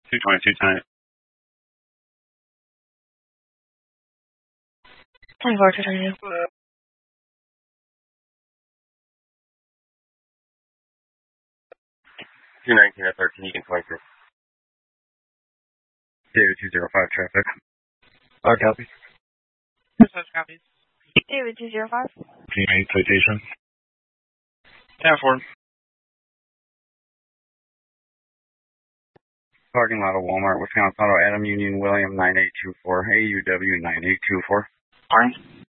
222 tonight. 24, 222. 219 at 13, you can 22. David 205 traffic. Our copy. Dispatch copies. David 205. P8 citation. 10-4. Parking lot of Walmart, Wisconsin Auto, Adam Union William 9824, AUW 9824. Pardon?